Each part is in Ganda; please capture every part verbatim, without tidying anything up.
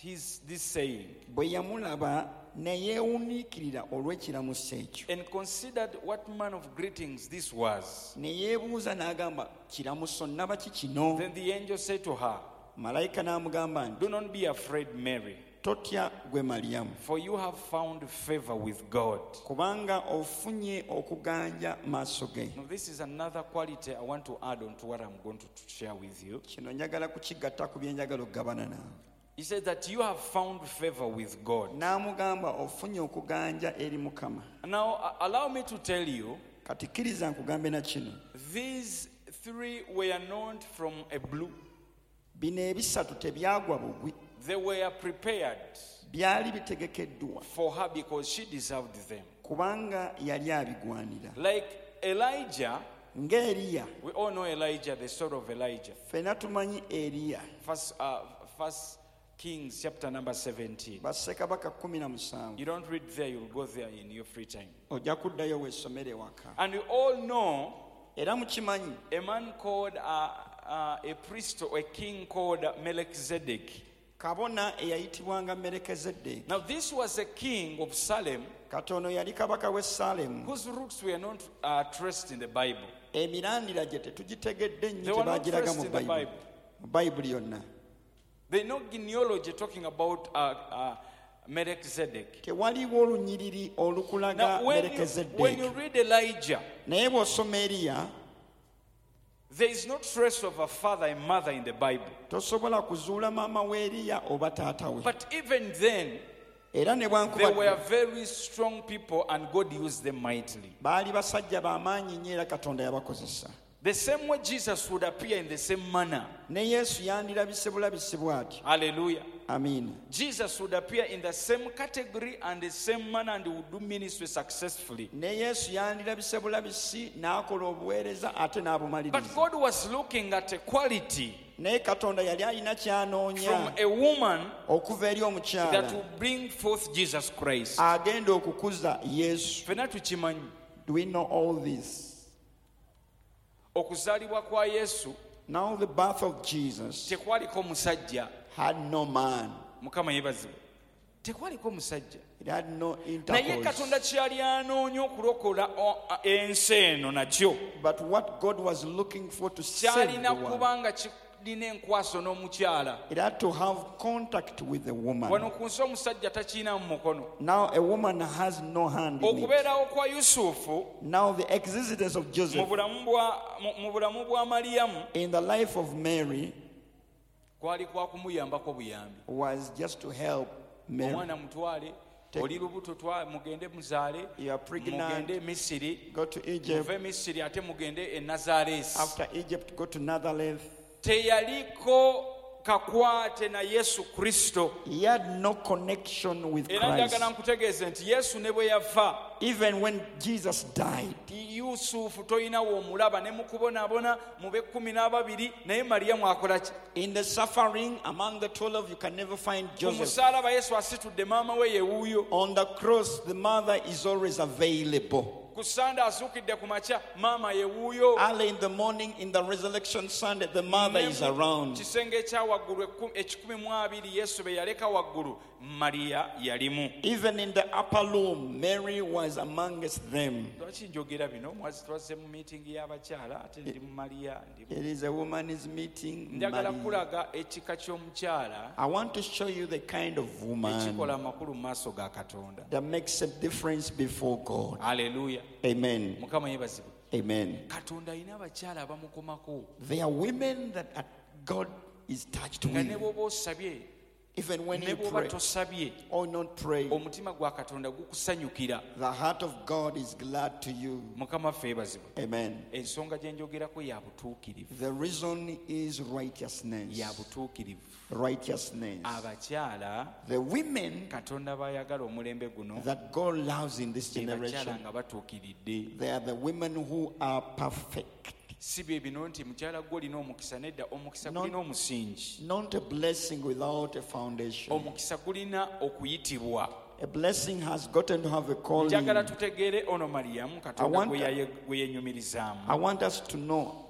his this saying bwe yamulaba ne yeewuniikirira olw'ekiramuso ekyo and considered what man of greetings this was. ne yeebuuza n'agamba kiramuso nnaba ki kino. Then the angel said to her, malayika n'amugamba nti do not be afraid, Mary, totya gwe Maliyamu, for you have found favor with God. kubanga ofunye okuganja maaso ge. Now this is another quality I want to add on to what I'm going to share with you. Kino njagala kukigatta ku bye njagala okugabana naawe. He said that you have found favor with God. N'amugamba ofunye okuganja eri Mukama. Now uh, allow me to tell you, Kati kkiriza nkugambe na kino. these three were not from a blue. Bino ebisatu tebyagwa bugwi, They were prepared byali bitegekeddwa for her because she deserved them. kubanga yali abigwanira. Like Elijah, Nga Eriya, we all know Elijah, the story of Elijah. ffenna tumanyi Eriya, First, uh, First Kings chapter number seventeen. bassekabaka kumi na musanvu. You don't read there, you'll go there in your free time. Ojja kuddayo weesomere waka. And we all know Era mukimanyi a man called, uh, uh, a priest or a king called Melchizedek. kabona eyayitibwanga Merekezeddeeki. Now this was a king of Salem Katono yali kabaka w'e Saalemu. whose roots were not uh, traced in the Bible. Emirandira gye tetugitegedde nnyo They were not tebaagiraga traced mu in the Bayibuli. Bible. Mu Bayibuli yonna. They know genealogy talking about uh, uh, Melchizedek. Tewaliwo olunyiriri olukulaga Now when you, when you Merekezeddeeki. read Elijah, Naye bw'osoma Eriya there is no trace of a father and mother in the Bible. tosobola kuzuula maama w'Eriya oba taata we. But even then, Era ne they were bwankubadde very strong people and God used them mightily. baali basajja b'amaanyi nnyo era Katonda yabakozesa. The same way Jesus would appear in the same manner. Ne Yesu yandirabise bulabise bw'atyo. Hallelujah. Amiina. Jesus would appear in the same category and the same manner and would do ministry successfully. Ne Yesu yandirabise bulabisi n'akola obuweereza ate But n'abumaliriza. God was looking at a quality Naye Katonda yali alina from ky'anoonya a woman okuva eri that omukyala will bring forth Jesus Christ. agenda okukuza Yesu. Ffenna tukimanyi Do we know all this? okuzaalibwa kwa Yesu Now the birth of Jesus tekwaliko musajja. had no man. Mukama yeebazibwe. Tekwaliko musajja. It had no Naye intercourse. Katonda kyali anoonya okulokola o- a- ensi eno nakyo But what God was looking for to save the kyalina world, kuba nga kirina enkwaso n'omukyala. it had to have contact with the woman. Wano ku nsi omusajja takiina mu mukono. Now a woman has no hand in it. Okubeerawo kwa Yusufu Now the existence of mu Joseph bulamu bwa mu- mu bulamu bwa Maliyamu in the life of Mary kwali kwa kumuyambako buyambi. was just to help Mary. Omwana mutwale, oli lubuto twa mugende muzaale, You are pregnant, mugende e Misiri, go to Egypt. muve e Misiri ate mugende e Nazaaleesi. After Egypt, go to Nazareth. Teyaliko kakwate na Yesu Kristo. He had no connection with Era Christ. njagala nkutegeeze nti Yesu ne bwe yafa, Even when Jesus died, Yusufu toyinawo omulaba ne mu kubonaabona mu b'ekkumi n'ababiri, naye Maliyamu akola ki? in the suffering among the twelve, you can never find Ku Joseph. musaalaba Yesu asitudde maama we ye wuuyo. On the cross, the mother is always available. Ku Sande azuukidde ku makya, maama ye wuuyo. Early in the morning, in the resurrection Sunday, the mother is around. Kisenge ekya waggulu ekku- ekikumi mu abiri Yesu be yaleka waggulu, Mariya yalimu. Even in the upper room, Mary was amongst them. Lwaki njogera bino? Mwazi twazze mu meeting y'abakyala ate ndi mu Mariya ndi. It is a woman's meeting. Njagala Maria. kulaga ekika ky'omukyala I want to show you the kind of woman ekikola amakulu mu maaso ga Katonda. that makes a difference before God. Haleluya. Amen. Mukama yeebazibwe. Amen. Katonda alina abakyala abamukomako There are women that are- God is touched nga ne with. bw'oba osabye Even when ne you bw'oba pray tosabye, or not pray, omutima gwa Katonda gukusanyukira. the heart of God is glad to you. Mukama ffe yeebazibwe. Amen. Ensonga gye njogerako ya butuukirivu. The reason is righteousness. Ya butuukirivu. Righteousness. Abakyala The women Katonda bayagala omulembe guno that God loves in this be bakyala generation, nga batuukiridde. they are the women who are perfect. Si bye bino nti mukyala gwe olina omukisa, nedda omukisa No. gulina omusingi. Not a blessing without a foundation. Omukisa gulina okuyitibwa. A blessing has gotten to have a calling. Njagala tutegeere ono Maliyamu I Katonda want- gwe yaye- gwe yenyumirizaamu. I want us to know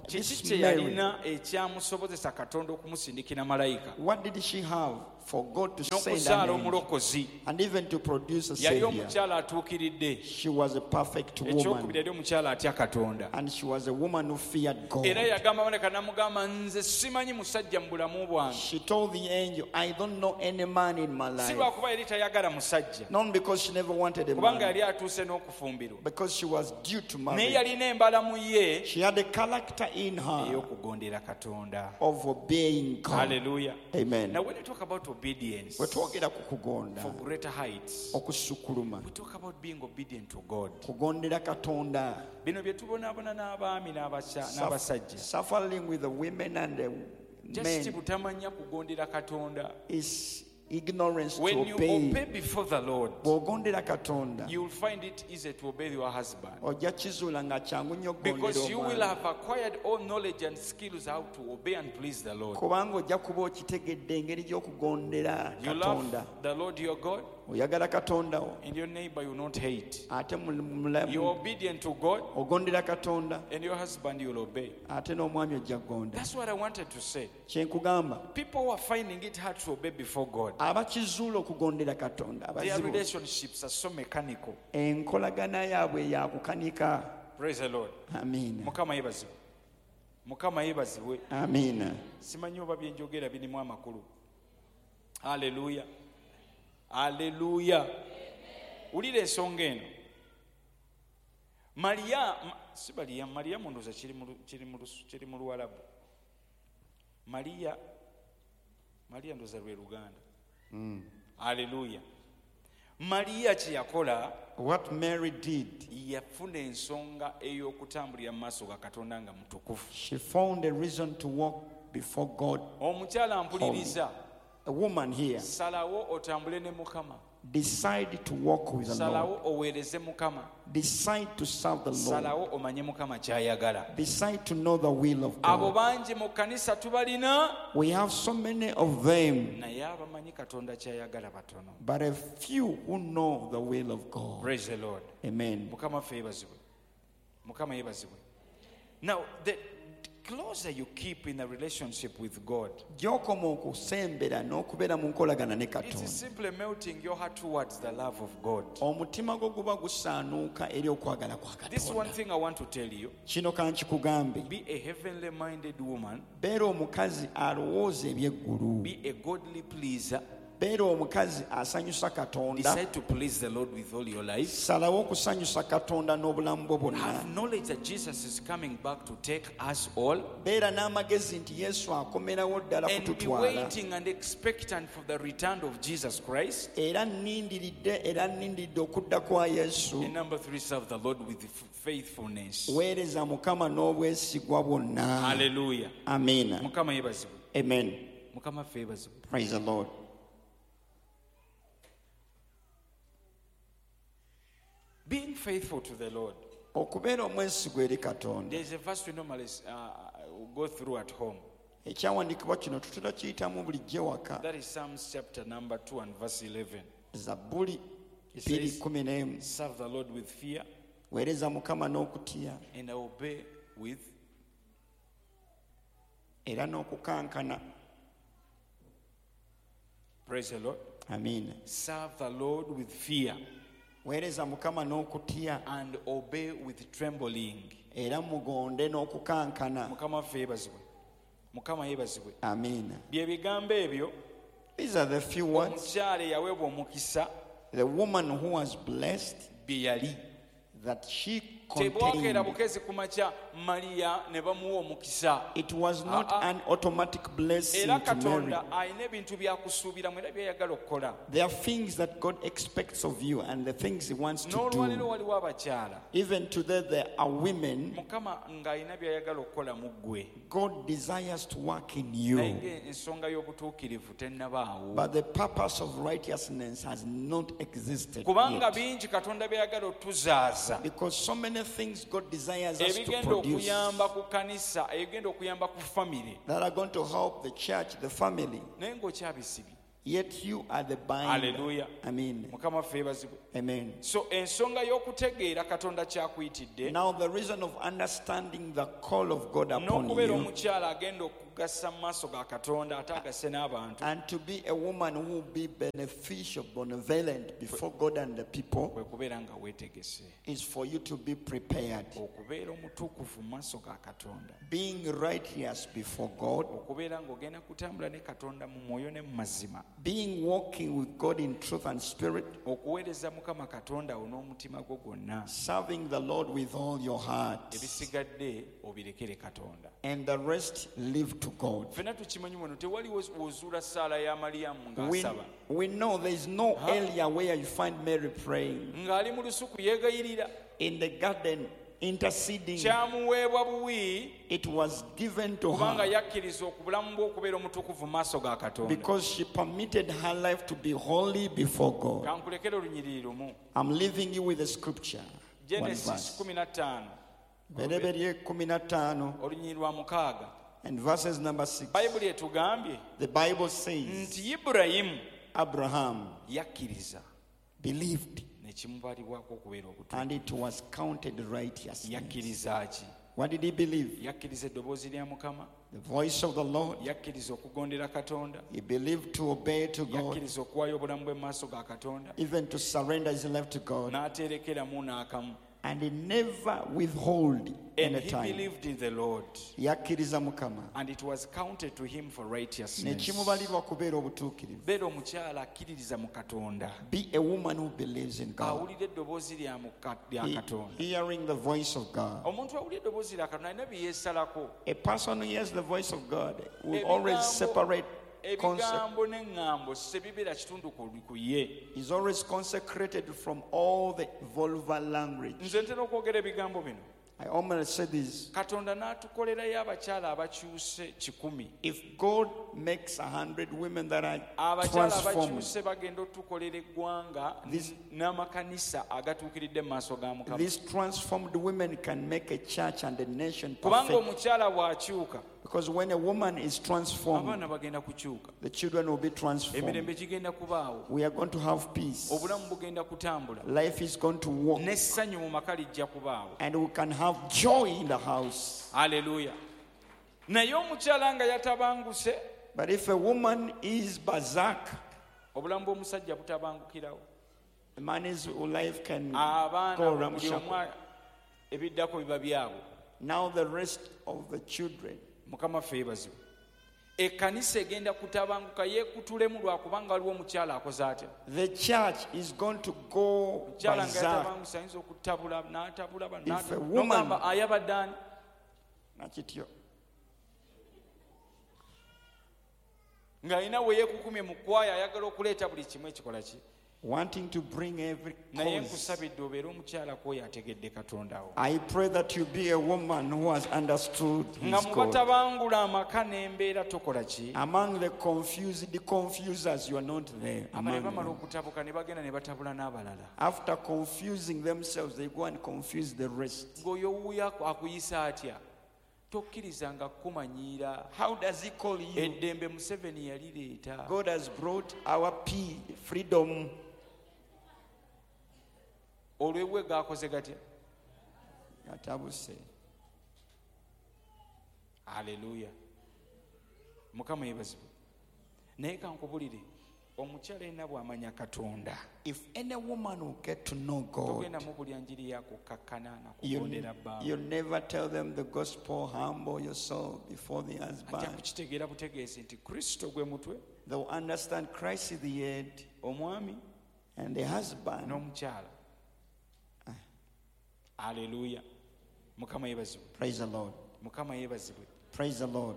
this kiki kye Mary, yalina ekyamusobozesa katonda okumusindikira malayika what did she have for God to send n'okuzaala an angel omulokozi? and even to produce a Yali savior? omukyala atuukiridde. She was a perfect Ekyokubiri woman, yali omukyala atya katonda. and she was a woman who feared God. Era yagamba Maleka n'amugamba, nze simanyi musajja mu bulamu bwange. She told the angel, I don't know any man in my Si life. lwakuba yali tayagala musajja, Not because she never wanted a kubanga man, yali atuuse n'okufumbirwa. because she was due to Naye marry. yalina embala mu ye She had a character in her ey'okugondera katonda. of obeying God. Hallelujah. Amen. Now when we talk about obedience Bwe twogera ku kugonda, for greater heights, okusukuluma, we talk about being obedient to God. kugondera Katonda, Bino bye tubonaabona n'abaami n'abasha- Suff- n'abasajja. suffering with the women and the Just men butamanya kugondera katonda. is ignorance to When you obey. obey before the Lord, Bw'ogondera Katonda, you will find it easy to obey your husband. ojja kizuula nga kyangu nnyo Because okugondera you will omwana. have acquired all knowledge and skills how to obey and please the Lord. Kubanga ojja kuba okitegedde engeri gy'okugondera You Katonda. love the Lord your God, Oyagala Katonda wo, and your neighbor you will not hate. ate mu- mulamu You're obedient to God, ogondera Katonda, and your husband you will obey. ate n'omwami ojja kugonda. That's what I wanted to say. Kye nkugamba, People who are finding it hard to obey before God, abakizuula okugondera Katonda, their abazibu, relationships are so mechanical. enkolagana yaabwe ya kukanika. Praise the Lord. Amiina, Mukama yebazibwe. Mukama yebazibwe. amiina. Simanyi oba bye njogera birimu amakulu. Haleluya. Haleluya. Ulira ensonga eno. Maria, ma- si Maria, Maria mundoza kiri mu kiri mu kiri mu Luwalabu. Maria Maria ndoza lwe Luganda. Haleluya. Maria kye yakola, What Mary did, yafuna ensonga ey'okutambulira mu maaso ga Katonda nga mutukufu. she found a reason to walk before God. Omukyala mpuliriza, A woman here salawo otambule ne Mukama. decide to walk with the Lord, Salawo oweereze Mukama. decide to serve the Lord, Salawo omanye Mukama ky'ayagala. decide to know the will of Abo God. bangi mu kkanisa tubalina, We have so many of them, naye abamanyi Katonda ky'ayagala batono. but a few who know the will of God. Praise the Lord. Amen. Mukama ffe yebazibwe. Mukama yebazibwe. Now, the closer you keep in a relationship with God, Gy'okoma okusembera n'okubeera mu nkolagana ne it is Katonda, simply melting your heart towards the love of God. omutima gwo guba gusaanuuka eri okwagala kwa This one Katonda. thing I want to tell you, Kino kankikugambe, be a heavenly minded woman, beera omukazi alowooza eby'eggulu, be a godly pleaser, beera omukazi asanyusa Katonda, decide to please the Lord with all your life. salawo okusanyusa Katonda n'obulamu bwo bwonna. Have knowledge that Jesus is coming back to take us all, Beera n'amagezi nti Yesu akomerawo ddala and be kututwala, waiting and expectant for the return of Jesus Christ. era nnindiridde era nnindiridde okudda kwa Yesu. And number three, serve the Lord with faithfulness. Weereza Mukama n'obwesigwa bwonna. Hallelujah. Amiina. Mukama yebazibwe. Amen. Mukama ffe yebazibwe. Praise the Lord. Being faithful to the Lord. Okubeera omwesigwa eri Katonda. There's a verse we normally uh, go through at home. Ekyawandiikibwa kino tutera kiyitamu bulijjo waka. That is Psalms chapter number two and verse eleven. Zabbuli It bbiri says, kumi n'emu. serve the Lord with fear Weereza Mukama n'okutya and obey with era n'okukankana. praise the Lord. Amiina. Serve the Lord with fear Weereza Mukama n'okutya and obey with trembling. era mugonde n'okukankana. Mukama ffe yebazibwe. Mukama yebazibwe. Amiina. Bye bigambo ebyo These are the few words. omukyala eyaweebwa omukisa The woman who was blessed bye yali. that she Tebwakeera contained. bukezi ku makya Maliya ne bamuwa omukisa. It was not Ah, ah. an automatic blessing Era to Mary. Katonda alina ebintu byakusuubiramu era byayagala okukola. There are things that God expects of you and the things He wants to N'olwaliro do. waliwo abakyala Even today, there are women Mukama ng'alina byayagala okukola mu ggwe. God desires to work in Naye you, ng'ensonga y'obutuukirivu tennabaawo. but the purpose of righteousness has not existed Kubanga yet. bingi Katonda byayagala otuzaaza. Because so many things God desires us to Ebigenda produce okuyamba ku kanisa, ebigenda okuyamba ku famire. that are going to help the church, the family. Naye ng'okyabisibye. Yet you are the binder. Hallelujah. Amen. Mukama ffe yeebazibwe. Amen. So ensonga y'okutegeera Katonda kyakuyitidde Now the reason of understanding the call of God upon n'okubeera you omukyala agenda okugassa mu maaso ga Katonda ate agasse n'abantu and to be a woman who will be beneficial, benevolent before God and the people kwe kubeera nga weetegese is for you to be prepared. okubeera omutuukuvu mu maaso ga Katonda, Being righteous before God, okubeera ng'ogenda kutambula ne Katonda mu mwoyo ne mu mazima, being walking with God in truth and spirit, okuweereza Mukama Katonda wo n'omutima gwo gwonna, serving the Lord with all your heart, ebisigadde obirekere Katonda. and the rest leave to God. Ffenna tukimanyi wano tewali wozuula ssaala ya Maliyamu We, ng'asaba we know there is no area where you find Mary praying. ng'ali mu lusuku yeegayirira, In the garden, interceding, kyamuweebwa buwi it was given to kubanga her yakkiriza okubulamu bwe okubeera omutukuvu mu maaso ga Katonda. because she permitted her life to be holy before God. Kankulekere olunyiriri lumu. I'm leaving you with a scripture. One Genesis verse. kumi na ttaano Bereberye kumi na ttaano olunyiriri lwa mukaaga, and verses number six. bayibuli etugambye The Bible says nti Ibulayimu Abraham yakkiriza believed ne kimubalibwako okubeera obutuufu. and it was counted righteousness. Yakkiriza ki? What did he believe? Yakkiriza eddoboozi lya Mukama, The voice of the Lord. yakkiriza okugondera Katonda, He believed to obey to God, yakkiriza okuwaayo obulamu bwe mu maaso ga Katonda, even to surrender his life to God, n'aterekeramu n'akamu. and he never withhold And any he time. believed in the Lord, Yakkiriza Mukama and it was counted to him for ne righteousness. kimubalirwa kubeera obutuukirivu. Beera omukyala akkiririza mu Katonda, Be a woman who believes in God, awulira eddoboozi lya Muka- lya He- Katonda. hearing the voice of God. Omuntu awulira eddoboozi lya Katonda alina bye yeesalako. A person who hears the voice of God will Ebigambo- always separate concept. ebigambo n'eŋŋambo sebibeera kitundu ku ku ye. He's always consecrated from all the vulgar language. Nze ntera okwogera ebigambo bino. I almost say this. Katonda n'atukolerayo abakyala abakyuse kikumi. If God makes a hundred women that are Abakyala transformed, abakyuse bagenda otukolera eggwanga This- n'amakanisa agatuukiridde mu maaso ga Mukama. these transformed women can make a church and a nation Kubanga perfect. omukyala bw'akyuka, Because when a woman is transformed, abaana bagenda kukyuka, the children will be transformed. emirembe gigenda kubaawo, We are going to have peace. obulamu bugenda kutambula, Life is going to walk. n'essanyu mu maka lijja kubaawo. And we can have joy in the house. Haleluya. Naye omukyala nga yatabanguse, But if a woman is berserk, obulamu bw'omusajja butabangukirawo. a man's life can Abaana go buli omu ramshackle. ebiddako biba byabwe. Now the rest of the children. Mukama ffe yeebazibwe. Ekkanisa egenda kutabanguka yeekutulemu lwakubanga waliwo omukyala akoze atya. The church is going to go Omukyala nga berserk. yatabangusa ayinza okutabula n'atabula ba- If a n'ata- woman- n'ogamba ayabadde ani? Nakityo. Ng'alina we yeekukumye mu kwaya ayagala okuleeta buli kimu ekikola ki. Wanting to bring every Naye cause. nkusabidde obeere omukyala kwoyo ategedde Katonda wo. I pray that you be a woman who has understood Nga his mu God. batabangula amaka n'embeera tokola ki. Among the confused, the confusers, you are not there. Aba among ne bamala them. okutabuka ne bagenda ne batabula n'abalala. After confusing themselves, they go and confuse the rest. Ng'oyo wuuyo aku- akuyisa atya, tokkirizanga kumanyiira. How does he call you? Eddembe Museveni yalireeta. God has brought our peace, freedom. Olw'ebwe gaakoze gatya. Gatabuse. Haleluya. Mukama yeebazibwe. Naye kankubulire, omukyala yenna bw'amanya Katonda, If any woman will get to know God, togenda mubulya njiri yakukakkana you, nakugondera bbaawe. you never tell them the gospel, humble yourself before the Ajja husband. kukitegeera butegeezi nti Kristo gwe mutwe, They will understand Christ is the head omwami and the husband. n'omukyala. Haleluya. Mukama yeebazibwe. Praise the Lord. Mukama yeebazibwe. Praise the Lord.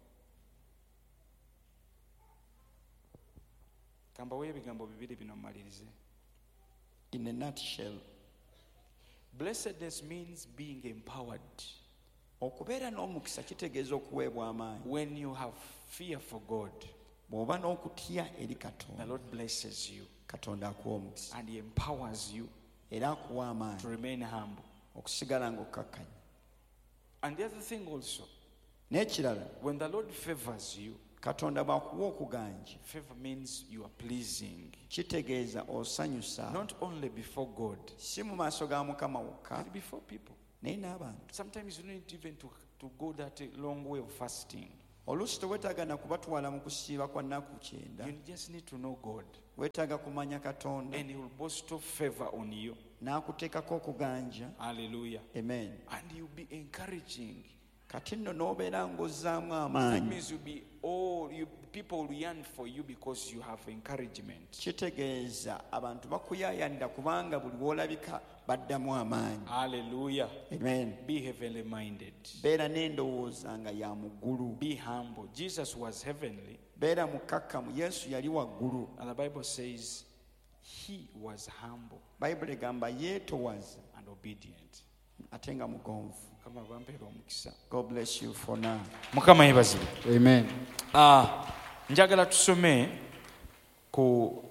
Kambawo ebigambo bibiri bino mmalirize. In a nutshell, Blessedness means being empowered. okubeera n'omukisa kitegeeza okuweebwa amaanyi. When you have fear for God, Bw'oba n'okutya eri the Katonda, Lord blesses you Katonda akuwa omukisa and He empowers you era akuwa to amaanyi remain humble. okusigala ng'okkakkanya. And the other thing also, N'ekirala, when the Lord favors you, katonda bw'akuwa okuganja favor means you are pleasing, kitegeeza osanyusa not only before God, si mu maaso ga mukama wokka but before people. naye n'abantu. Sometimes you don't need even to, to go that long way of fasting. oluusi teweetaaga na kubatwala mu kusiiba kwa nnaku kyenda. You just need to know God, weetaaga kumanya katonda and He will bestow favor on you. n'akuteekako okuganja. Hallelujah. Amen. And you'll be encouraging. kati nno n'obeera ng'ozzaamu That amaanyi. means you'll be all you people will yearn for you because you have encouragement. kitegeeza abantu bakuyaayanira kubanga buli w'olabika baddamu amaanyi. Hallelujah. Amen. Be heavenly minded. beera n'endowooza nga ya muggulu. Be humble. Jesus was heavenly, beera mukkakkamu. yesu yali waggulu. and the Bible says He was humble bayibuli egamba yeetowaza and obedient. ate nga mugonvu. Mukama bampeera omukisa. God bless you for now. Mukama yebazibwe. Amen. Ah, njagala tusome ku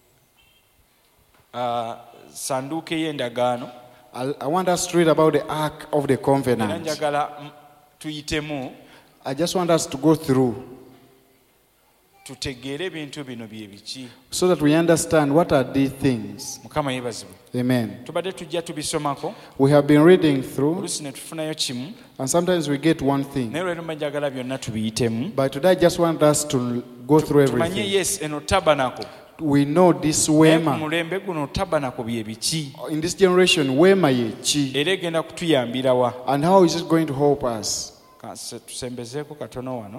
ah, sanduuke y'endagaano. I, I want us to read about the Ark of the Era Covenant. njagala mm, tuyitemu I just want us to go through tutegeere ebintu bino bye biki. so that we understand what are these things. Mukama yebazibwe. Amen. Tubadde tujja tubisomako We have been reading through, oluusi ne tufunayo kimu, and sometimes we get one thing. naye lwero mba njagala byonna tubiyitemu But today I just want us to go through tumanye everything. yes eno tabanako. We know this Naye ku Wema. mulembe guno tabanako bye biki In this generation, Wema ye chi. era egenda kutuyambira wa. And how is it going to help us? Kanse tusembezeeko katono wano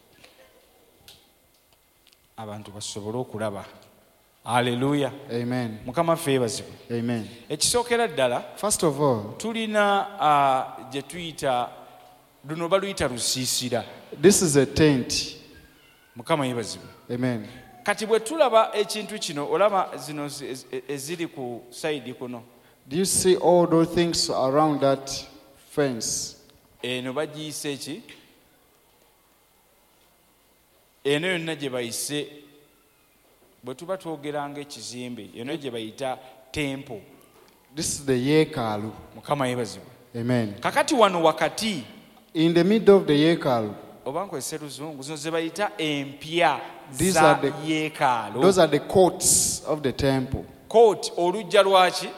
abantu basobole okulaba. Haleluya. Amen. Mukama ffe yeebazibwe. Amen. Ekisookera ddala First of all, tulina uh, gye tuyita luno baluyita lusiisira. this is a tent. Mukama yeebazibwe. Amen. Kati bwe tulaba ekintu kino olaba zino zi- ezi- eziri ku sayidi kuno, Do you see all those things around that fence? eno bagiyise ki? Eno yonna gye bayise bwe tuba twogeranga ekizimbe, eno gye bayita tempo. This is the Yekalu. Mukama yeebazibwe. Amen. Kakati wano wakati In the middle of the Yekalu, oba nkozese luzungu, zino ze bayita empya These za are the- yeekaalo. those are the courts of the temple. Kooti olujja lwaki?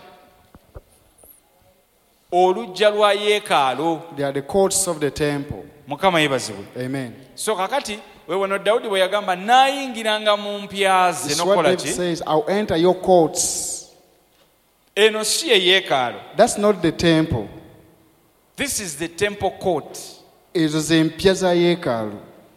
Olujja lwa yeekaalo. They are the courts of the temple. Mukama yeebazibwe. Amen. So kakati weewano Dawudi bwe yagamba naayingiranga mu mpya ze This is what nokukola David ki? says, I'll enter your courts. Eno si ye yeekaalo. That's not the temple. This is the temple court. It is in Piazza Yekalu.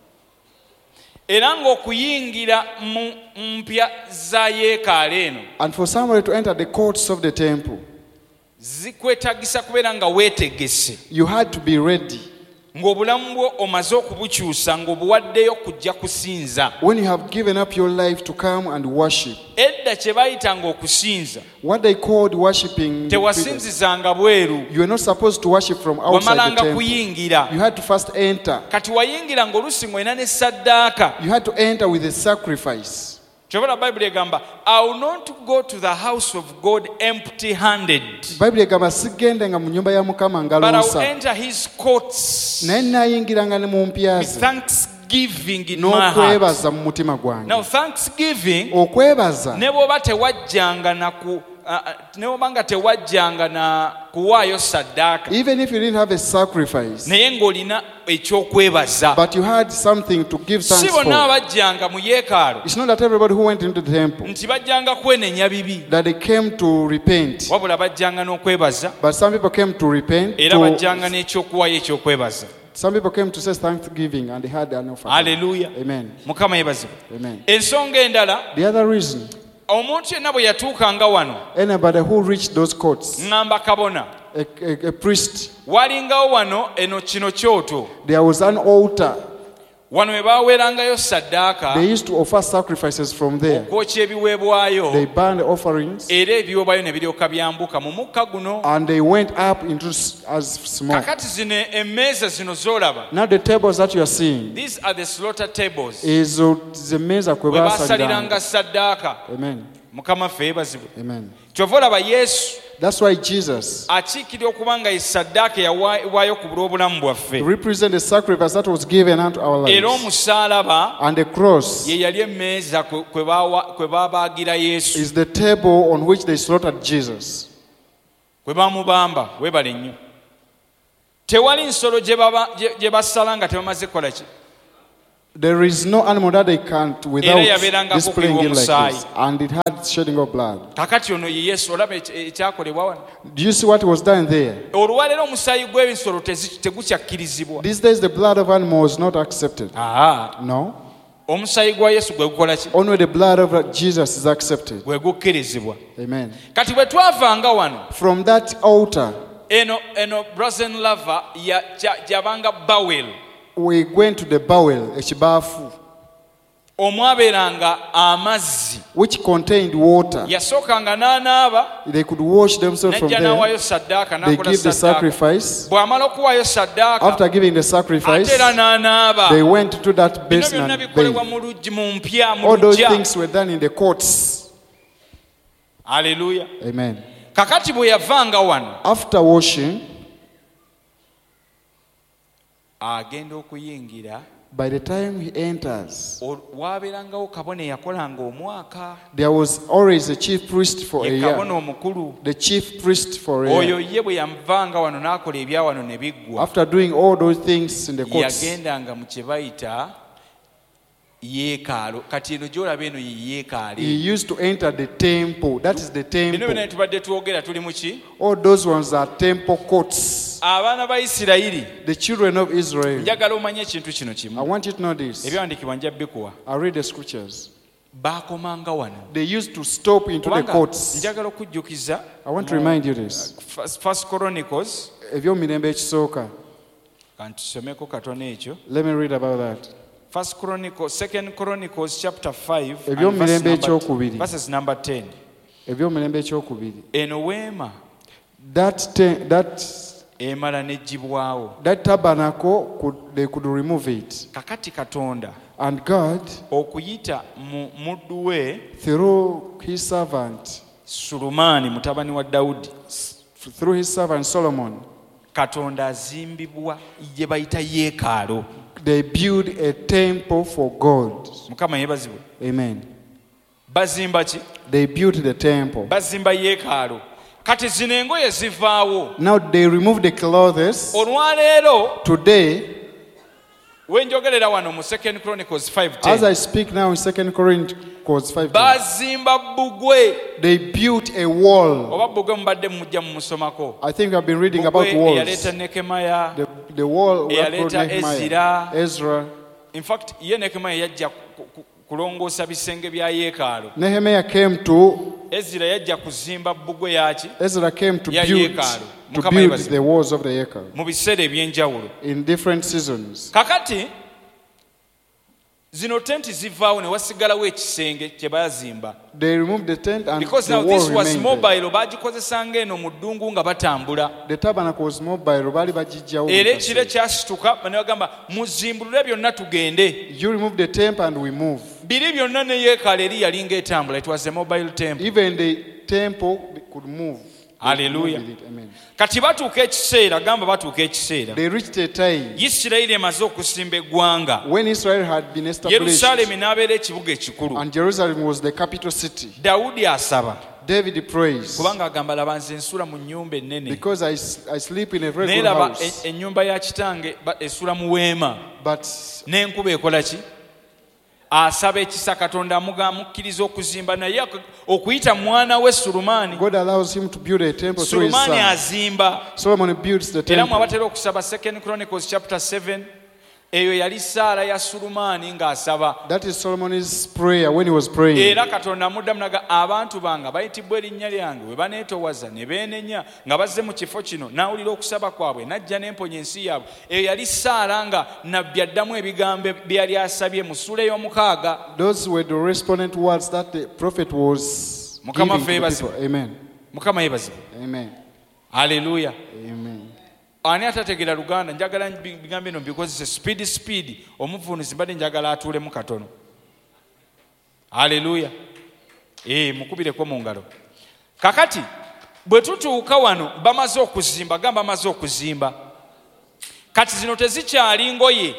Era ng'okuyingira mu mpya za yeekaalo eno And for somebody to enter the courts of the temple, zikwetagisa kubeera nga weetegese, you had to be ready. ng'obulamu bwo omaze okubukyusa ng'obuwaddeyo kujja kusinza. When you have given up your life to come and worship, Edda kye baayitanga okusinza what they called worshiping, tewasinzizanga bweru, you are not supposed to worship from outside the wamalanga temple. kuyingira. You had to first enter. Kati wayingira ng'oluusi ng'olina ne saddaaka. You had to enter with a sacrifice. Kyobala Bayibuli egamba, I will not go to the house of God empty handed, Bible egamba sigendenga mu nyumba ya Mukama but I will ngaluusa. enter his courts Naye naayingiranga ne mu mpya with ze thanksgiving in my heart. n'okwebaza mu mutima gwange. Now thanksgiving, Okwebaza ne bw'oba tewajjanga na ku uh, uh, ne bw'oba nga tewajjanga na kuwaayo saddaaka, even if you didn't have a sacrifice, naye ng'olina ekyokwebaza. but you had something to give Si thanks bonna for. abajjanga mu yeekaalu It's not that everybody who went into the temple nti bajjanga kwenenya bibi, that they came to repent, wabula bajjanga n'okwebaza, but some people came to repent. era To, bajjanga n'ekyokuwaayo ekyokwebaza. some people came to say thanksgiving and they had an offering. Haleluya. Amen. Mukama yeebazibwe. Amen. Ensonga endala, The other reason, omuntu yenna bwe yatuukanga wano, anybody who reached those courts, ŋŋamba kabona, a, a, a priest, walingawo wano eno kino kyoto, there was an altar. wano we baaweerangayo saddaaka, They used to offer sacrifices from there. okwokya ebiweebwayo, They burned the offerings era ebiweebwayo ne biryoka byambuka mu mukka guno. and they went up into s- as smoke. Kakati zino emmeeza zino z'olaba, Now the tables that you are seeing these are the slaughter tables, is uh, the meza kwe we baasaliranga basaliranga. saddaaka. Amen. Mukama ffe yeebazibwe. Amen. Kyova olaba Yesu That's why Jesus akiikirira okuba nga esaddaaka yawaayo ku bulw'obulamu bwaffe represents the sacrifice that was given unto our era lives. omusaalaba And the cross ye yali emmeeza kwe- kwe baawa- kwe baabaagira yesu is the table on which they slaughtered Jesus. kwe bamubamba weebale nnyo tewali nsolo gye baba- gye- gye basala nga tebamaze kukola ki There is no animal that they can't without yabeerangako displaying it like omusaayi. this. And it had shedding of blood. kakati ono ye yesu olaba ekya- ekyakolebwa wano Do you see what was done there? olwaleero omusaayi gw'ebisolo tezi- tegukyakkirizibwa These days the blood of animals is not accepted. Aha. No. omusaayi gwa yesu gwe gukola ki Only the blood of Jesus is accepted. gwe gukkirizibwa Amen. kati bwe twavanga wano From that altar, eno eno brazen lava ya- kya- gyabanga bawel we went to the bowel, ekibafu, omwabeeranga amazzi which contained water. yasookanga n'anaaba They could wash themselves from najja there. n'awaayo saddaaka They n'akola give the saddaaka sacrifice. bw'amala okuwaayo saddaaka After giving the ate sacrifice, era n'anaaba they went to that bino basin byonna and bikolebwa bathed. mu luggi mu mpya mu All those lujja things were done in the courts. aleluya Amen. kakati bwe yavanga wano After washing, agenda okuyingira by the time he enters, ol- waabeerangawo kabona eyakolanga omwaka there was always a chief priest for a ye kabona year. omukulu The chief priest for a oyo year. ye bwe yamuvanga wano n'akola ebya wano ne biggwa After doing all those things in the courts, yagendanga mu kye bayita yeekaalo kati eno gy'olaba eno ye he yeekaale used to enter the temple. That is the bino byonna temple. ne tubadde twogera tuli mu ki All those ones are temple courts. abaana ba isirayiri The children of Israel. njagala omanye ekintu kino I kimu want you to know this. ebyawandiikibwa nja bikuwa I read the scriptures. baakomanga wano They used to stop into the kubanga courts. njagala okujjukiza I want to remind you this. First- First Chronicles Ebyomirembe ekisooka. kantusomeko katono ekyo Let me read about that. First Chronicles, Second Chronicles chapter five and Ebyomirembe verse number- ekyokubiri. verses number ten. Ebyomirembe ekyokubiri. Eno weema That te- that emala n'eggyibwawo. that tabernacle could they could remove it. Kakati Katonda And God, okuyita mu muddu we through his servant, Sulumaani mutabani wa Dawudi, through his servant Solomon, Katonda azimbibwa gye bayita yeekaalo. they built a temple for God. Mukama yeebazibwe. Amen. Bazimba ki? They built the temple. Bazimba yeekaalo. Kati zino engoye zivaawo. Now they removed the clothes. Olwaleero Today, wenjogerera wano mu Second Chronicles five as ten I speak now in Second Chronicles five, bazimba bbugwe. they built a wall. Oba bbugwe mubadde mujja mumusomako. I think I've been reading about Bbugwe walls. eyaleeta Nekemaya. The, the wall that eyaleeta brought Nehemiah, Ezra. Ezra. In fact ye Nekemaya yajja ku- ku- kulongoosa bisenge bya yeekaalo. Nehemiah came to Ezra yajja kuzimba bbugwe yaki Ezra came to Ya build yeekaalu. to Mukama build yeebazibwe. the walls of the Yekal mu biseera eby'enjawulo. in different seasons. Kakati zino tenti zivaawo ne wasigalawo ekisenge kye baazimba. They removed the tent and Because the now wall this was remained there. mobile baagikozesanga eno mu ddungu nga batambula. The tabernacle was mobile. Bali bagijjawo Era mu ekire kaseera. kyasituka ne bagamba muzimbulule byonna tugende. You remove the temple and we move. Biri byonna ne yeekaalo eri yali ng'etambula. It was a mobile temple. Even the temple could move. They could Hallelujah. move with it. Amen. Kati batuuka ekiseera gamba batuuka ekiseera. They reached a time Isirayiri emaze okusimba eggwanga. when Israel had been established Yerusaalemi n'abeera ekibuga ekikulu. and Jerusalem was the capital city. Dawudi asaba. David prays Kubanga agamba laba nze nsula mu nnyumba ennene. because I, s- I sleep in a very Naye good laba house. e- ennyumba ya kitange ba- esula mu weema. But N'enkuba ekola ki? Asaba ekisa Katonda amuga amukkiriza okuzimba naye ak- okuyita mwana we Sulumaani. God allows him to build a temple through his Sulumaani son. azimba. Solomon builds the Era temple. mwabatera okusaba Second Chronicles chapter seven. Eyo yali ssaala ya Sulumaani ng'asaba. That is Solomon's prayer when he was praying. Era Katonda amuddamu naga abantu bange bayitibwa erinnya lyange we baneetoowaza ne beenenya nga bazze mu kifo kino n'awulira okusaba kwabwe n'ajja n'emponya ensi yaabwe. Eyo yali ssaala nga nabbi addamu ebigambo bye yali asabye mu ssuula ey'omukaaga. Those were the respondent words that the prophet was Mukama giving to the ffe people. Amen. Mukama yeebazibwe. Amen. Haleluya. Amen. Ani atategeera Luganda njagala bigambo bino bikozese speed speed omuvunuzi mbadde njagala atuulemu katono. Haleluya. Eh mukubireko mu ngalo. Kakati bwe tutuuka wano bamaze okuzimba, gamba bamaze okuzimba, kati zino tezikyali ngoye,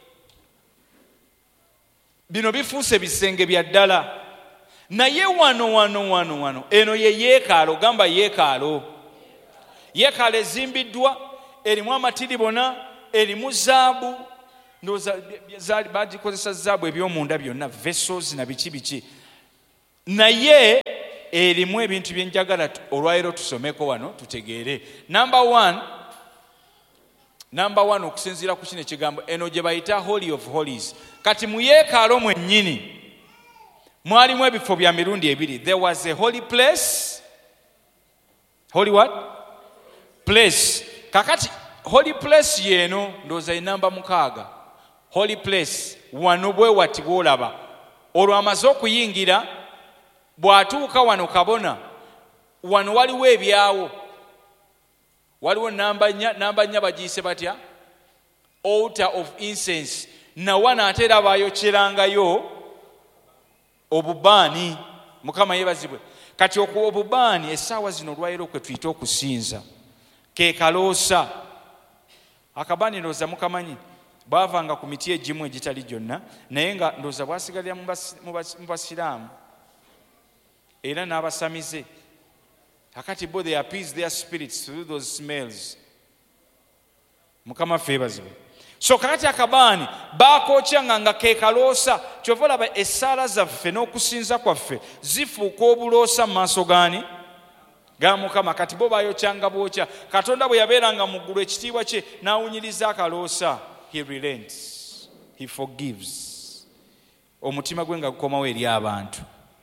bino bifuuse bisenge bya ddala. Naye wano wano wano wano eno ye yeekaalo, gamba yeekaalo. Yeekaalo ezimbiddwa, erimu amatiribona, erimu zaabu, ndowooza bagikozesa zaabu ebyomunda byonna, vessels na biki biki. Naye erimu ebintu bye njagala olwaleero tusomeko wano tutegeere. Number one, number one okusinziira ku kino ekigambo, eno gye bayita Holy of Holies. Kati mu yeekaalo mwennyini mwalimu ebifo bya mirundi ebiri. There was a holy place. Holy what? Place. Kakati holy place yeno ndowooza enamba mukaaga. Holy place wano bwe wati bw'olaba. Olwo amaze okuyingira, bw'atuuka wano kabona, wano waliwo ebyawo. Waliwo namba nnya, namba nnya bagiyise batya? Altar of incense. Na wana ate era baayokyerangayo obubaani. Mukama yeebazibwe. Kati okuwa obubaani essaawa zino olwaleero kwe tuyita okusinza, ke kaloosa. Akabaani ndowooza mukamanyi bwavanga ku miti egimu egitali gyonna, naye nga ndowooza bwasigalira mu basiraamu era n'abasamize. Kakati bo they appease their spirits through those smells. Mukama ffe yeebazibwe. So kakati akabaani baakokyanga nga ke kaloosa. Kyova olaba essaala zaffe n'okusinza kwaffe zifuuka obuloosa mu maaso gaani? Ga Mukama. Kati bo baayokyanga bwokya. Katonda bwe yabeeranga mu ggulu ekitiibwa kye n'awunyiriza akaloosa, he relents, he forgives. Omutima gwe nga gukomawo eri abantu.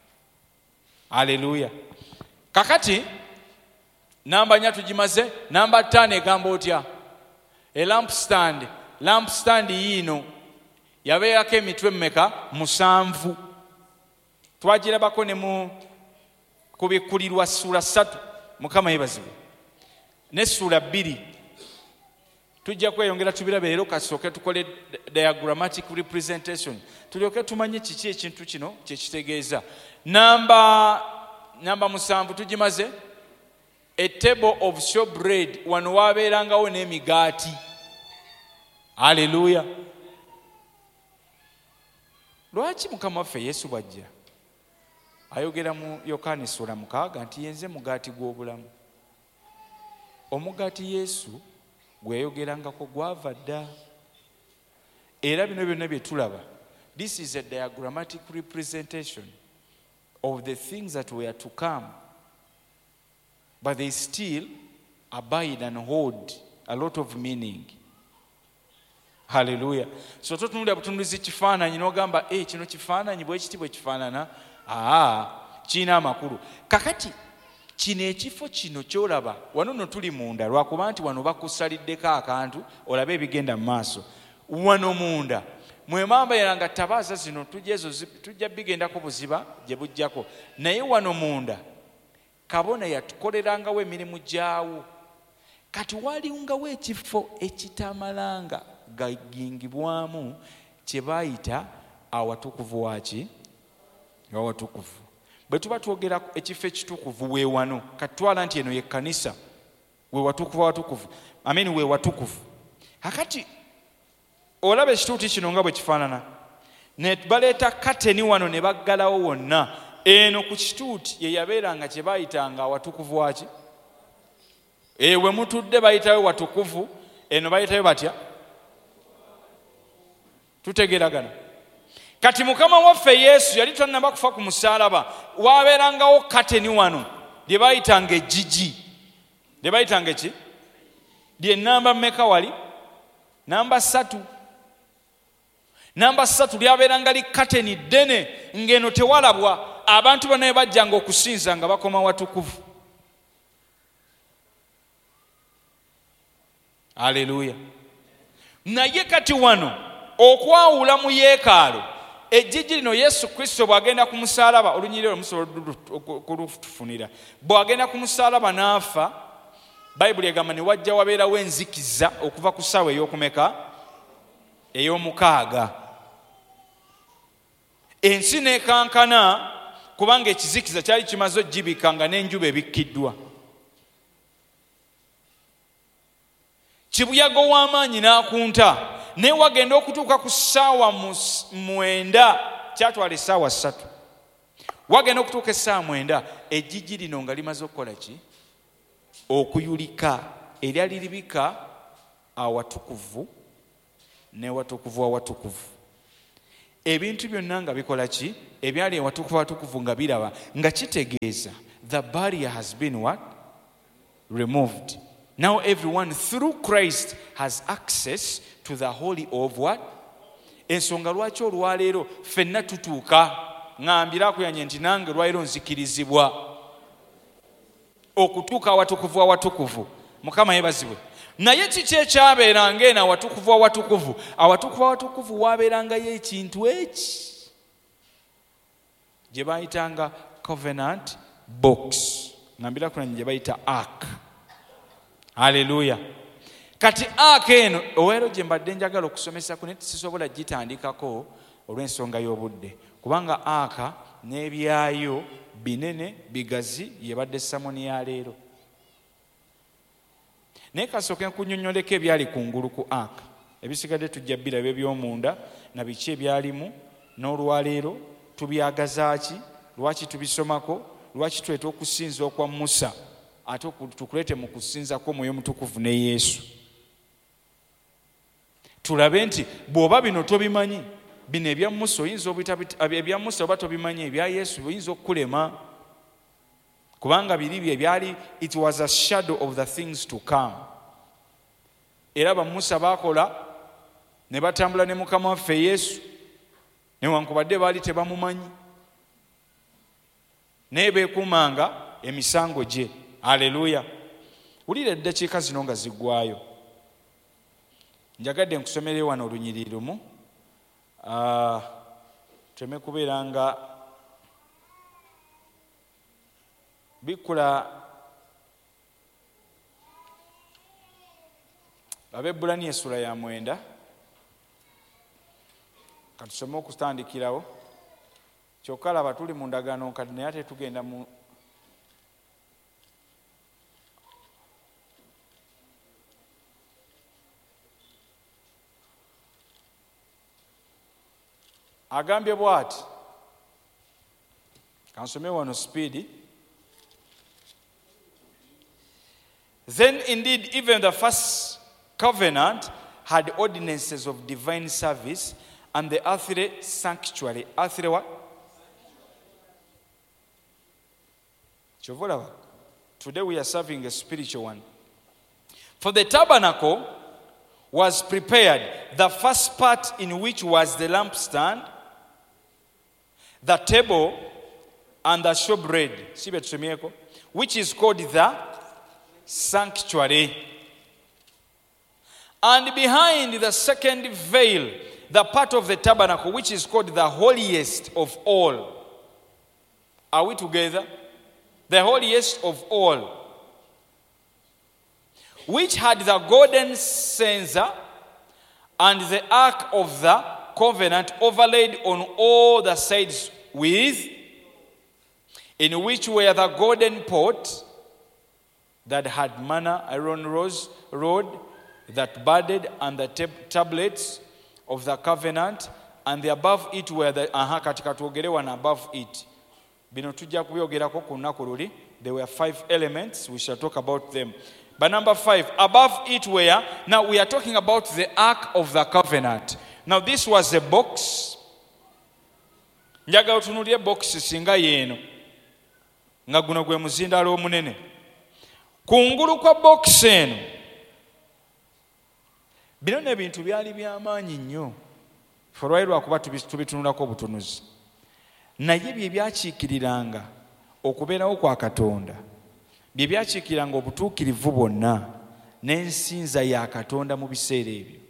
Haleluya. Kakati namba nnya tugimaze. Namba ttaano egamba otya? A lamp stand. Lamp stand yiino yabeerako emitwe mmeka? Musanvu. Twagirabako ne mu kubikkulirwa ssuula ssatu. Mukama yeebazibwe. Ne ssuula bbiri. Tujja kweyongera tubirabe leero, kasooke tukole diagrammatic representation tulyoke tumanye kiki ekintu kino kye kitegeeza. Namba namba musanvu tugimaze. A table of showbread. Wano waabeerangawo n'emigaati. Haleluya. Lwaki Mukama waffe Yesu bw'ajja ayogera mu Yokaana ssuula mukaaga nti yenze mugaati gw'obulamu? Omugaati Yesu gwe yayogerangako gwava dda. Era bino byonna bye tulaba, this is a diagrammatic representation of the things that were to come, but they still abide and hold a lot of meaning. Haleluya. So totunulira butunulizi kifaananyi n'ogamba eh kino kifaananyi bwe kiti bwe kifaanana, aa kiina amakulu. Kakati kino ekifo kino kyolaba wano no tuli munda, lwakuba nti wano bakusaliddeko akantu olabe ebigenda mu maaso. Wano munda mwe mamba yeranga tabaaza zino tujja ezo tujja bigendako buziba gye bujjako, naye wano munda kabona yatukolerangawo emirimu gyawo. Kati waliungawo ekifo ekitamalanga gagingibwamu kye baayita awatukuvu waki? Awatukuvu. Bwe tuba twogera ekifo ekitukuvu we wano, kati twala nti eno ye kkanisa, we watukuvu watukuvu, ameni we watukuvu. Hakati olaba ekituuti kino nga bwe kifaanana, ne baleeta kateni wano ne baggalawo wonna. Eno ku kituuti ye yabeeranga kye baayitanga awatukuvu waki? Ewe mutudde bayitayo watukuvu, eno bayitayo batya? Tutegeragana. Kati Mukama waffe Yesu yali tannaba kufa ku musaalaba, waabeerangawo kateni wano lye bayitanga ejjigi. Lye bayitanga ki? Lye namba mmeka wali? Namba ssatu. Namba ssatu lyabeeranga li kateni ddene, ng'eno tewalabwa. Abantu bonna bajjanga okusinza nga bakoma watukuvu. Haleluya. Naye kati wano okwawula mu yeekaalo, ejjigi lino Yesu Kristo bw'agenda ku musaalaba, olunyiriro musobola kulutufunira, bw'agenda ku musaalaba n'afa, Bayibuli egamba ne wajja wabeerawo enzikiza okuva ku ssaawa ey'okumeka? Ey'omukaaga. Ensi n'ekankana kubanga ekizikiza kyali kimaze ogibikka nga n'enjuba ebikkiddwa. kibuyaga w'amaanyi n'akunta naye wagenda okutuuka ku ssaawa mwenda kyatwala essaawa ssatu wagenda okutuuka essaawa mwenda ejjijji lino nga limaze okukola ki okuyulika eryali libika awatukuvu n'ewatukuvu awatukuvu ebintu byonna nga bikola ki ebyali ewatukuvu awatukuvu nga biraba nga kitegeeza the barrier has been what removed. Now everyone through Christ has access to the holy of what? Ensonga lwaki olwaleero ffenna tutuuka ngambira kuyanye nti nange lwaleero nzikirizibwa okutuuka awatukuvu awatukuvu. Mukama yebazibwe. Naye kiki ekyabeeranga eno awatukuvu awatukuvu? Awatukuvu awatukuvu waabeerangayo ekintu eki gye baayitanga covenant box. Ngambira kunanye gye bayita ark. Haleluya. Kati ark eno oweero gye mbadde njagala okusomesa ku neti sisobola gitandikako olw'ensonga y'obudde kubanga ark n'ebyayo binene bigazi yebadde samoni ya leero. Naye kasooke nkunnyonnyoleko ebyali kungulu ku ark. Ebisigadde tujja biraba eby'omunda na biki ebyalimu n'olwaleero tubyagazaaki lwaki tubisomako lwaki tweta okusinza okwa Musa ate tukulete mu kusinzako Mwoyo Mutukuvu ne Yesu. Tulabe nti bw'oba bino tobimanyi bino ebya Musa oyinza ebya Musa oba tobimanyi ebya Yesu oyinza okukulema kubanga biri bye byali it was a shadow of the things to come. Era ba Musa bakola ne batambula ne Mukama waffe Yesu newankubadde baali tebamumanyi naye beekumanga emisango gye. Haleluya. Wulira eddakiika zino nga ziggwayo njagadde nkusomere wano olunyiriri lumu uh, teme kubeera nga bikula Abaebbulani essula ya mwenda katusome okutandikirawo kyokka laba tuli mu ndagaano kati naye ate tugenda mu agambye bw'ati kansome wano speedi. Then indeed even the first covenant had ordinances of divine service and the earthly sanctuary. Earthly what? Chovolava. Today we are serving a spiritual one. For the tabernacle was prepared, the first part in which was the lampstand, the table, and the showbread, which is called the sanctuary. And behind the second veil, the part of the tabernacle, which is called the holiest of all. Are we together? The holiest of all. Which had the golden censer and the ark of the covenant overlaid on all the sides with, in which were the golden pot that had manna, Aaron rose, rod that budded, and the tab- tablets of the covenant, and the above it were the aha katika tuogere and above it. Bino tujja kubyogerako ku lunaku luli. There were five elements. We shall talk about them. But number five, above it were, now we are talking about the Ark of the Covenant. Now this was a box. Njaga otunulie box singa yeno. Nga guno gwe muzindalo omunene. Kungulu kwa box eno. Bino nebintu byali by'amaanyi nnyo. Folwairwa akuba tubitunulako obutunuzi. Naye bye byakiikiriranga okubeerawo kwa Katonda. Bye byakiikiranga obutuukirivu bwonna n'ensinza ya Katonda mu biseera ebyo.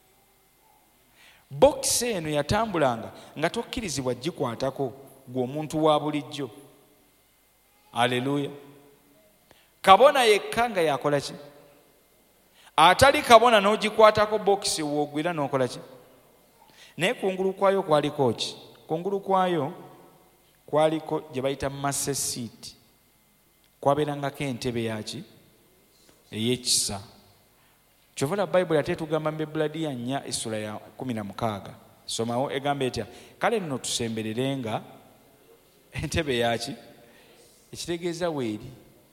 Bokisi eno yatambulanga nga tokkirizibwa gikwatako gwe omuntu wa bulijjo. Aleluya. Kabona yekka nga yakola ki? Atali kabona n'ogikwatako bokisi woogwira n'okola ki? Naye kungulu kwayo kwaliko ki? Kungulu kwayo kwaliko gye bayita master seat. Kwabeerangako entebe yaki ey'ekisa. Kyovula Bible ate tugamba mu Ebraniya nnya essula ya kumi na mukaaga. Somawo egamba etya? Kale nno tusembererenga entebe yaki? Ekitegeeza weeri.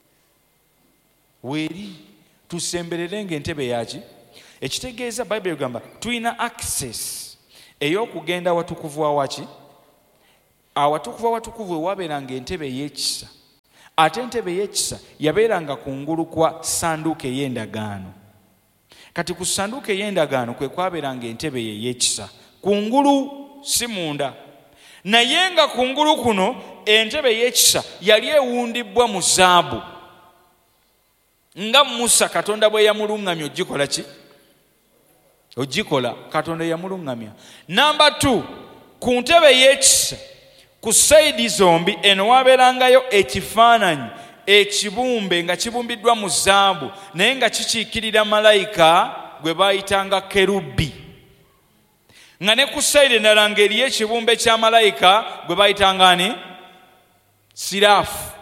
Weeri. Tusembererenga entebe yaki? Ekitegeeza Bible egamba tulina access ey'okugenda watukuvu awaki? Awatukuvu awatukuvu ewabeeranga entebe ey'ekisa. Ate entebe ey'ekisa yabeeranga kungulu kwa sanduuko ey'endagaano. Kati ku sanduuko ey'endagaano kwe kwabeeranga entebe ey'ekisa. Kungulu si munda. Naye nga kungulu kuno entebe ey'ekisa yali ewundibwa mu zaabu. Nga Musa Katonda bwe yamulungamya ogikola ki? Ogikola Katonda yamulungamya. Namba two, ku ntebe ey'ekisa ku sayidi zombi eno wabeerangayo ekifaananyi ekibumbe nga kibumbiddwa mu zaabu naye nga kikiikirira malayika gwe baayitanga kerubi. Nga ne ku sayidi endala ng'eriyo ekibumbe kya malayika gwe baayitanga ani? Siraafu.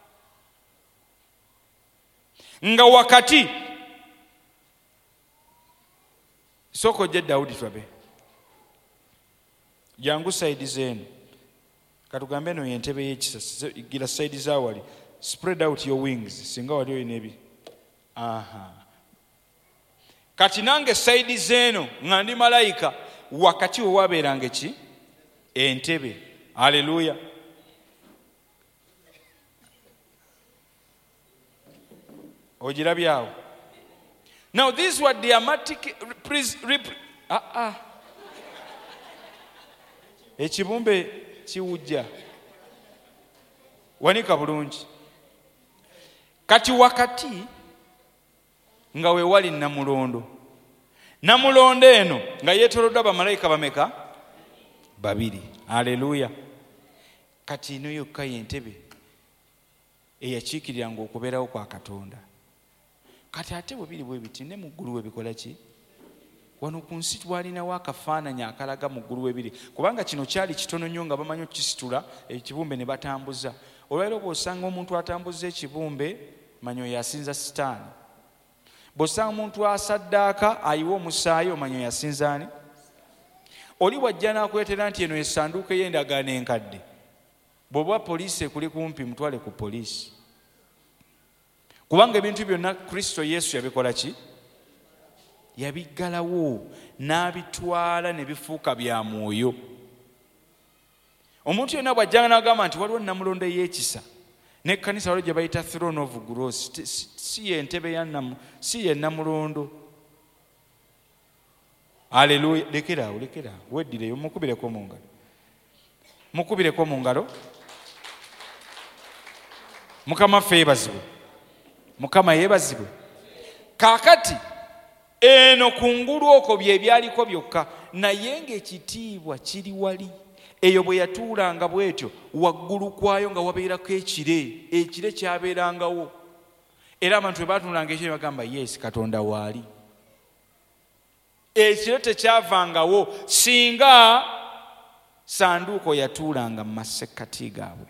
Nga wakati sooka ojje Dawudi twabe jangu sayidi zeenu katugambe eno yentebe y'ekisa gira sayidi zawali spread out your wings singa wali oyina ebi. Aha. Kati nange sayidi zeeno nga ndi malayika wakati we wabeeranga ki? Entebe. Haleluya. Ojirabyawo. Now these were dramatic ah ah ekibumbe kiwujja wanika bulungi. Kati wakati nga we wali namulondo. Namulondo eno nga yeetoloddwa bamalayika bameka? Babiri. Haleluya. Kati ino yokka y'entebe eyakiikiriranga okubeerawo kwa Katonda. Kati ate bwe biri bwe biti ne mu ggulu we bikola ki? Wano ku nsi twalinawo akafaananyi akalaga mu ggulu we biri. Kubanga kino kyali kitono nnyo nga bamanyi okukisitula ekibumbe ne batambuza. Olwaleero bw'osanga omuntu atambuza ekibumbe manya oyo asinza sitaani. Bw'osanga omuntu asaddaaka ayiwa omusaayi omanya oyo asinza ani? Oli wajja n'akwetera nti eno essanduuko ey'endagaano enkadde. Bw'oba poliisi ekuli kumpi mutwale ku poliisi. Kubanga ebintu byonna Kristo Yesu yabikola ki? Yabiggalawo n'abitwala ne bifuuka bya mwoyo. Omuntu yenna bw'ajjanga n'agamba nti waliwo namulondo ey'ekisa n'ekkanisa waliwo gye bayita throne of grace si ye ntebe ya namu si ye namulondo. Haleluya. Lekeraawo lekeraawo weddireyo mukubireko mu ngalo mukubireko mu ngalo. Mukama ffe yeebazibwe. Mukama yeebazibwe. Kaakati eno kungulu okwo bye byaliko byokka naye ng'ekitiibwa kiri wali. Eyo bwe yatuulanga bw'etyo waggulu kwayo nga wabeerako ekire. Ekire kyabeerangawo. Era abantu bwe baatunulanga ekire bagamba yes Katonda waali. Ekire tekyavangawo singa sanduuko yatuulanga mu masekkati gaabwe.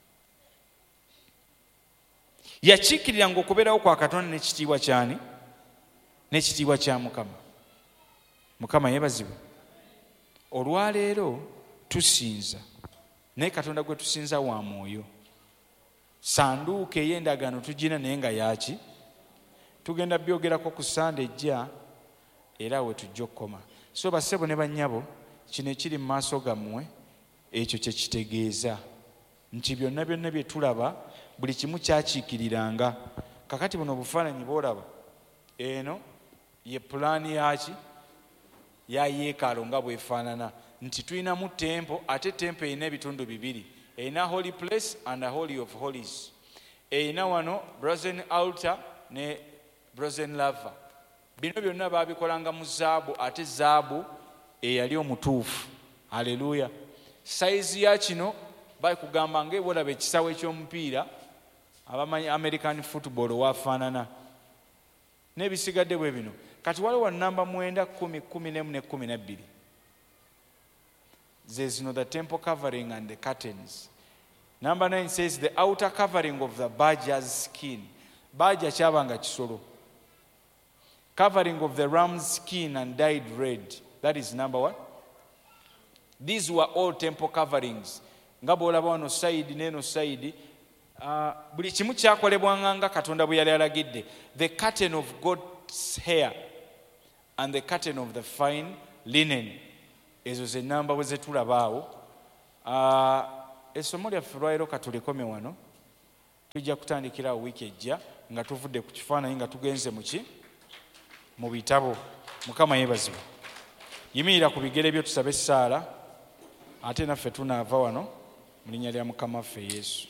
Yakiikiriranga okubeerawo kwa Katonda n'ekitiibwa kyani? N'ekitiibwa kya Mukama. Mukama yeebazibwe. Olwaleero tusinza naye Katonda gwe tusinza wa mwoyo. Sanduuko ey'endagaano tugina naye nga yaki? Tugenda byogerako ku Sande ejja era we tujja okukoma. So bassebo ne bannyabo kino ekiri mu maaso gammwe ekyo kye kitegeeza nti byonna byonna bye tulaba buli kimu kyakiikiriranga. Kakati buno obufaananyi bw'olaba eno ye pulaani yaki? Ya yeekaalu nga bwefaanana nti tulinamu tempo ate tempo erina ebitundu bibiri. Erina holy place and a holy of holies. Erina wano brazen altar ne brazen laver. Bino byonna baabikolanga mu zaabu ate zaabu eyali omutuufu. Haleluya. Sayizi ya kino bakugamba ng'ebwolaba ekisawo eky'omupiira abamanyi American football waafaanana n'ebisigadde bwe bino. Kati waliwo namba mwenda kumi kumi n'emu ne kumi na bbiri. There's no the temple covering and the curtains. Number nine says the outer covering of the badger's skin. Badger kyabanga kisolo. covering of the ram's skin and dyed red. That is number one. These were all temple coverings. Nga bw'olaba wano side n'eno side, uh, buli kimu kyakolebwanga nga Katonda bwe yali alagidde. The curtain of goat's hair and the curtain of the fine linen. Ezo ze namba bwe zetulabaawo. Uh, essomo lyaffe lwaliro katulikome wano. Tujja kutandikira wiiki ejja nga tuvudde ku kifaananyi nga tugenze mu ki mu bitabo. Mukama yeebazibwe. Yimirira ku bigere byo tusabe essaala, ate naffe tunaava wano mu linnya lya Mukama waffe Yesu.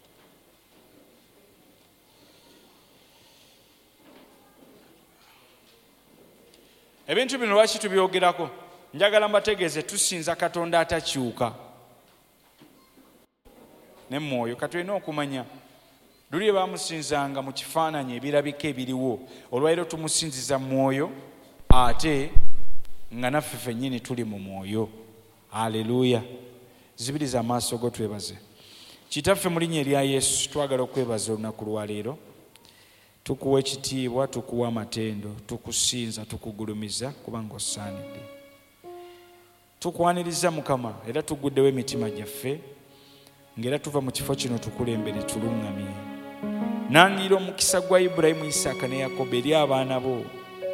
Ebintu bino lwaki tubyogerako? Njagala mbategeeze tusinza Katonda atakyuka ne mwoyo. Katulina okumanya luli bamusinzanga mu kifaananyi ebirabika ebiriwo, olwaliro tumusinziza mwoyo ate nga naffe ffennyini tuli mu mwoyo. Haleluya. Zibiriza amaaso go twebaze. Kitaffe mu linnya erya Yesu twagala okwebaza olunaku lwaleero. Tukuwa ekitiibwa, tukuwa amatendo, tukusinza, tukugulumiza kubanga osaanidde. Tukwaniriza Mukama era tuguddewo emitima gyaffe ng'era tuva mu kifo kino tukulembere tuluŋŋamye. Nandiira omukisa gwa Ibulayimu, Isaaka ne Yakobo eri abaana bo.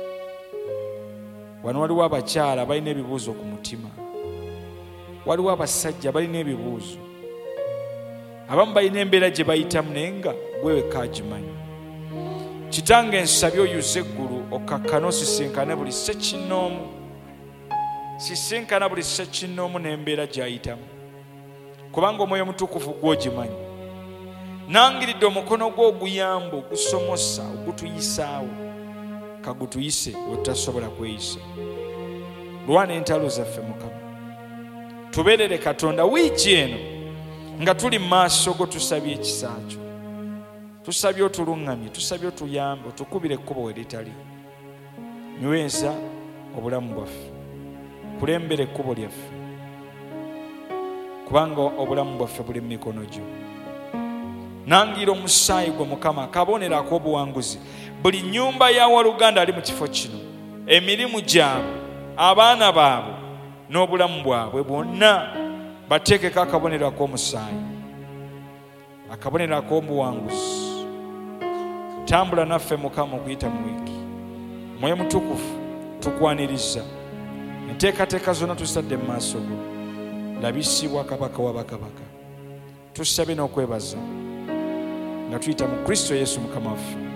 Wano waliwo abakyala balina ebibuuzo ku mutima, waliwo abasajja balina ebibuuzo, abamu balina embeera gye bayitamu naye nga gwe wekka agimanyi. Kitange nsabye oyuze eggulu okakkane osisinkane buli ssekinnoomu, sisinkana buli ssekinnoomu n'embeera gy'ayitamu, kubanga Omwoyo Mutukuvu gw'ogimanyi. Nangiridde omukono gwo oguyamba, ogusomosa, ogutuyisaawo, kagutuyise we tutasobola kweyisa. Lwana entalo zaffe Mukama, tubeerere Katonda wiiki eno nga tuli mu maaso go, tusabye ekisa kyo, tusabye otuluŋŋamye, tusabye otuyambe, otukubire ekkubo we litali. Nyweza obulamu bwaffe, kulembera ekkubo lyaffe, kubanga obulamu bwaffe buli mu mikono gyo. Nangira omusaayi gwe Mukama akabonero ak'obuwanguzi buli nnyumba ya waluganda ali mu kifo kino, emirimu gyabwe, abaana baabwe n'obulamu bwabwe bwonna bateekeko akabonero ak'omusaayi, akabonero ak'obuwanguzi. Tambula naffe Mukama okuyita mu wiiki. Mwoyo Mutukuvu tukwaniriza, enteekateeka zonna tusadde mu maaso go, labisibwa Kabaka wa bakabaka. Tusabe n'okwebaza nga tuyita mu Kristo Yesu Mukama waffe.